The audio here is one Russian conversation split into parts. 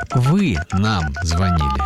вы нам звонили.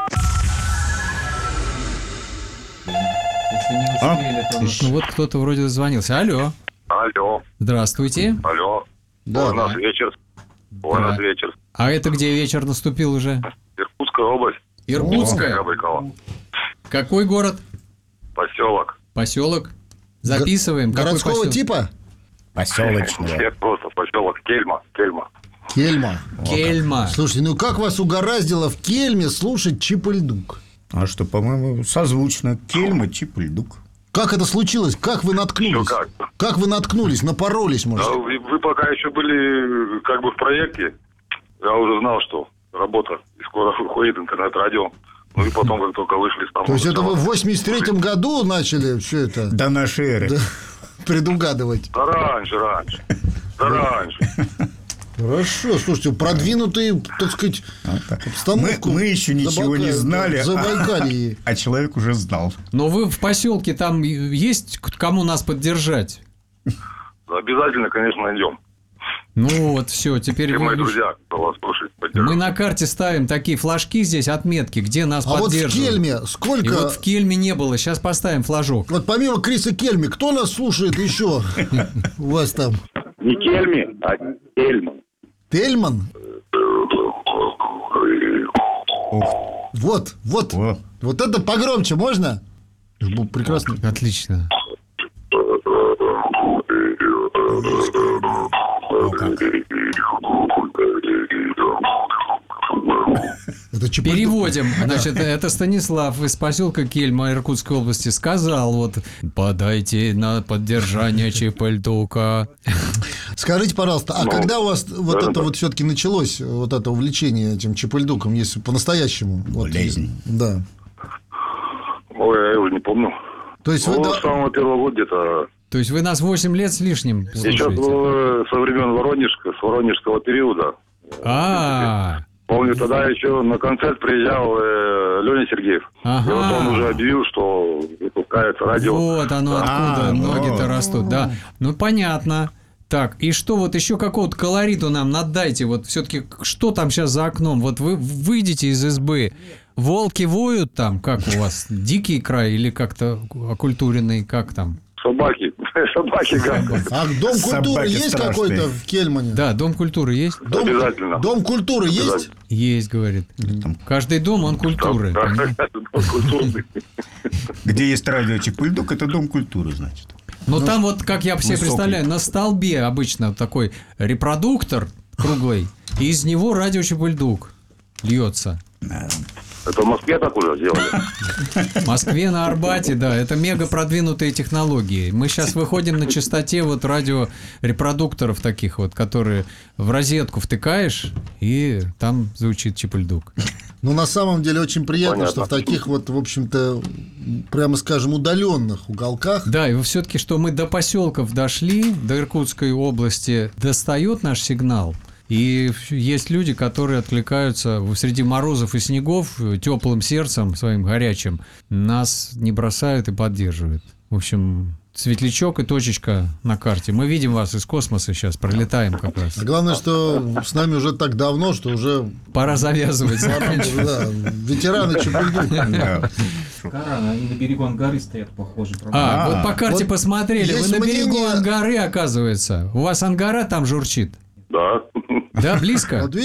Если не успели, то... Ну вот кто-то вроде звонился. Алло. Алло. Здравствуйте. Алло. Да. У нас вечер. У нас вечер. А это где вечер наступил уже? Иркутская область. Иркутская? Габрикова. Какой город? Поселок. Поселок? Записываем. Какой Городского поселок? типа? Поселочного. Нет, просто поселок Кельма. Кельма. Кельма. Слушайте, ну как вас угораздило в Кельме слушать Чип и Льдук? А что, по-моему, созвучно. Кельма, Чип и Льдук. Как это случилось? Как вы наткнулись? Всё как. Как вы наткнулись? Напоролись, может? Да, вы пока еще были как бы в проекте. Я уже знал, что работа. И скоро выходит интернет-радио. Ну и потом, как только вышли с там... То есть это вы в 83-м году начали все это До нашей эры. предугадывать? Да раньше. Да раньше. Хорошо, слушайте, продвинутые, так сказать, обстановку. Мы еще ничего не знали, Забайкалье. а человек уже знал. Но вы в поселке, там есть кому нас поддержать? Обязательно, конечно, найдем. Ну вот, все, теперь И мои вы... друзья, кто вас слушает, Мы поддержат. на карте ставим такие флажки здесь, отметки, где нас А вот в поддерживают. Кельме И сколько... вот в Кельме не было, сейчас поставим флажок. Вот помимо Криса Кельми, кто нас слушает еще у вас там? Не Кельми, а Кельма. Тельман? Вот. О. Вот это погромче можно? Прекрасно. Отлично. Это Чип и Льдук. Переводим. Значит, это Станислав из поселка Кельма Иркутской области сказал, вот, подайте на поддержание Чипа и Льдука. Скажите, пожалуйста, а Ну, когда у вас вот да, это да. вот все-таки началось, вот это увлечение этим Чип и Льдуком, если по-настоящему? Вот, Болезнь. да. Ой, я уже не помню. То есть вы... Ну, да- с самого первого года где-то. То есть вы нас 8 лет с лишним Сейчас слушаете? со времен с Воронежского периода. А, Помню, тогда еще на концерт приезжал Леня Сергеев. Ага. И вот он уже объявил, что выпускается радио. вот оно откуда А, ноги-то вот. растут, да. Ну, понятно. Так, и что вот еще какого-то колориту нам надайте? Вот все-таки что там сейчас за окном? Вот вы выйдете из избы, волки воют там, как у вас? Дикий край или как-то окультуренный, как там? Собаки гавкают. А Дом культуры Собаки есть страшные. какой-то в Кельмане? Да, дом культуры есть? Обязательно. Дом культуры есть? Обязательно. Есть, говорит. Каждый дом, он культуры. Да, понимаете? дом культурный. Где есть радио Чип и Льдук, это дом культуры, значит. Но там вот, как я себе высокий. представляю, на столбе обычно такой репродуктор круглый, и из него радио Чип и Льдук льется. Это в Москве так уже сделали. В Москве, на Арбате, да, это мега продвинутые технологии. Мы сейчас выходим на частоте вот радиорепродукторов таких вот, которые в розетку втыкаешь, и там звучит Чип и Льдук. Ну, на самом деле, очень приятно, Понятно. что в таких вот, в общем-то, прямо скажем, удаленных уголках. Да, и все-таки, что мы до поселков дошли, до Иркутской области, достает наш сигнал. И есть люди, которые откликаются среди морозов и снегов теплым сердцем своим горячим, нас не бросают и поддерживают. В общем, светлячок и точечка на карте. Мы видим вас из космоса сейчас, пролетаем как раз. А главное, что с нами уже так давно, что уже Пора завязывать, заканчивать. да, ветераны Чип и Льдука. Да. Рано, они на берегу Ангары стоят, похоже. А, вот по карте Вот посмотрели, вы есть на берегу мнение- Ангары, оказывается. У вас Ангара там журчит? Да. Да, близко? Вот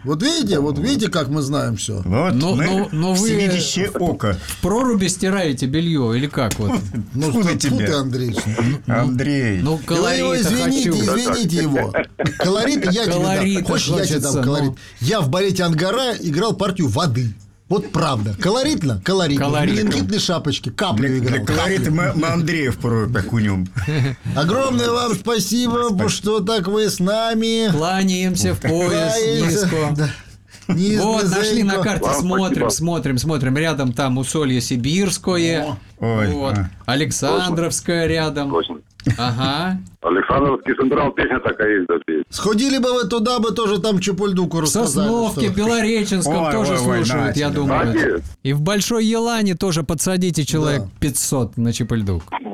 видите, как мы знаем все. Вот Но вы- всевидящее око. В проруби стираете белье или как вот? Ну, Фу на фу тебя. ты, Андрей. Андрей. Ну, Вы его колорит извините его. Колорит я тебе дам. Колорита Хочешь, я тебе хочется, дам колорит? ну. Я в балете Ангара играл партию воды. Вот правда. Колоритно? Колоритно. В Колоритно. менингитной шапочке. Каплю Для играл. колорита мы Андрея в порой окунем. Огромное вам спасибо, что так вы с нами. Кланяемся в пояс Кланяемся. низко. Да. Низко, Вот, нашли на зенько. карте, Вам смотрим. Рядом там Усолье Сибирское. Ой, Вот. Александровская рядом. Точно. Ага. Александровский централ, песня такая есть, да, есть. Сходили бы вы туда, бы тоже там Чип и Льдуку В рассказали. Сосновке, что- Белореченском Ой, тоже ой, ой, слушают, нате, я да. думаю. Нате. И в Большой Елане тоже подсадите человек Да. 500 на Чип и Льдук.